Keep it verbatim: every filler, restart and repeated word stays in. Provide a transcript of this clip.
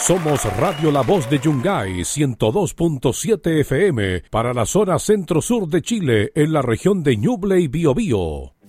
Somos Radio La Voz de Yungay, ciento dos punto siete F M, para la zona centro-sur de Chile, en la región de Ñuble y Biobío.